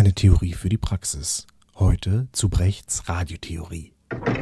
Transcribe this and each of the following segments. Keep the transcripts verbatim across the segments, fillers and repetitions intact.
Eine Theorie für die Praxis. Heute zu Brechts Radiotheorie.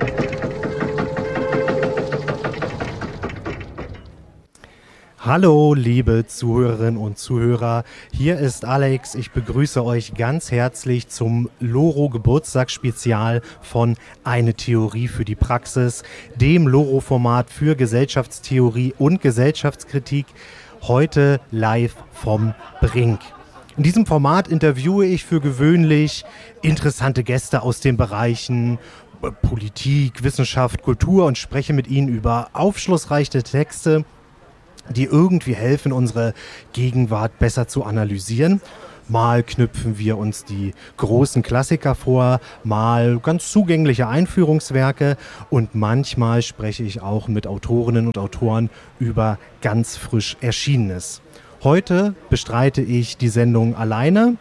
Hallo, liebe Zuhörerinnen und Zuhörer, hier ist Alex. Ich begrüße euch ganz herzlich zum Loro-Geburtstagsspezial von Eine Theorie für die Praxis, dem Loro-Format für Gesellschaftstheorie und Gesellschaftskritik, heute live vom Brink. In diesem Format interviewe ich für gewöhnlich interessante Gäste aus den Bereichen Politik, Wissenschaft, Kultur und spreche mit ihnen über aufschlussreiche Texte, die irgendwie helfen, unsere Gegenwart besser zu analysieren. Mal knüpfen wir uns die großen Klassiker vor, mal ganz zugängliche Einführungswerke und manchmal spreche ich auch mit Autorinnen und Autoren über ganz frisch Erschienenes. Heute bestreite ich die Sendung alleine,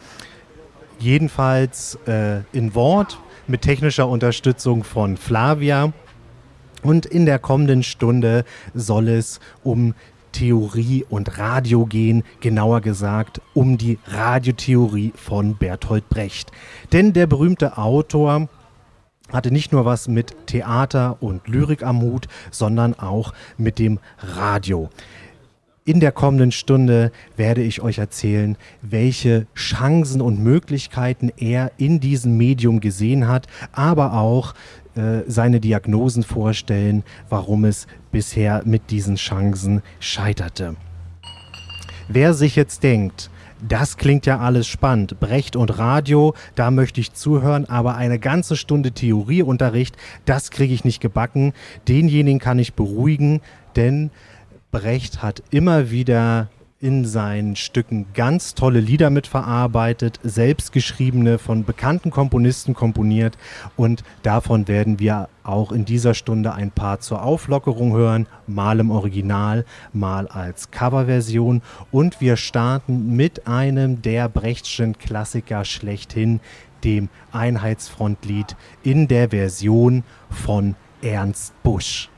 jedenfalls äh, in Wort mit technischer Unterstützung von Flavia. Und in der kommenden Stunde soll es um Theorie und Radio gehen, genauer gesagt um die Radiotheorie von Bertolt Brecht. Denn der berühmte Autor hatte nicht nur was mit Theater und Lyrik am Hut, sondern auch mit dem Radio. In der kommenden Stunde werde ich euch erzählen, welche Chancen und Möglichkeiten er in diesem Medium gesehen hat, aber auch äh, seine Diagnosen vorstellen, warum es bisher mit diesen Chancen scheiterte. Wer sich jetzt denkt, das klingt ja alles spannend, Brecht und Radio, da möchte ich zuhören, aber eine ganze Stunde Theorieunterricht, das kriege ich nicht gebacken, denjenigen kann ich beruhigen, denn Brecht hat immer wieder in seinen Stücken ganz tolle Lieder mitverarbeitet, selbstgeschriebene, von bekannten Komponisten komponiert und davon werden wir auch in dieser Stunde ein paar zur Auflockerung hören, mal im Original, mal als Coverversion und wir starten mit einem der Brechtschen Klassiker schlechthin, dem Einheitsfrontlied in der Version von Ernst Busch.